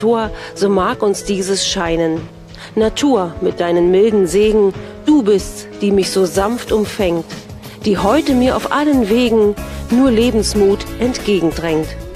Tor, so mag uns dieses scheinen. Natur mit deinen milden Segen, du bist's, die mich so sanft umfängt, die heute mir auf allen Wegen nur Lebensmut entgegendrängt.